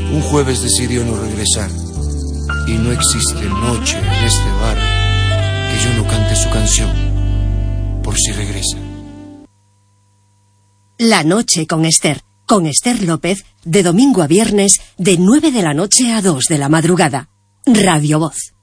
Un jueves decidió no regresar. Y no existe noche en este bar que yo no cante su canción, por si regresa. La noche con Esther López, de domingo a viernes, de 9 de la noche a 2 de la madrugada. Radio Voz.